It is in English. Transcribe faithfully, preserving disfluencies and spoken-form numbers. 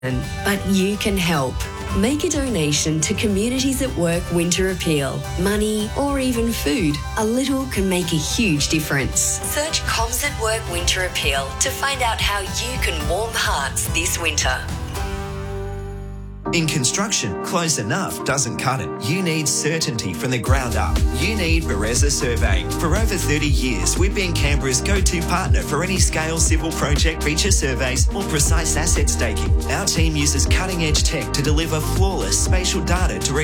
But you can help. Make a donation to Communities at Work Winter Appeal. Money or even food. A little can make a huge difference. Search Comms at Work Winter Appeal to find out how you can warm hearts this winter. In construction, close enough doesn't cut it. You need certainty from the ground up. You need Bereza Surveying. For over thirty years, we've been Canberra's go-to partner for any scale civil project feature surveys or precise asset staking. Our team uses cutting-edge tech to deliver flawless spatial data to